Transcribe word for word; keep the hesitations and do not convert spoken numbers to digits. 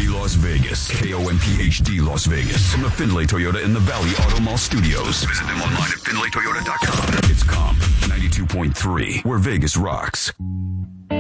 D Las Vegas. K O M P H D Las Vegas. From the Findlay Toyota in the Valley Auto Mall Studios. Visit them online at Findlay Toyota dot com. It's Comp ninety-two point three, where Vegas rocks.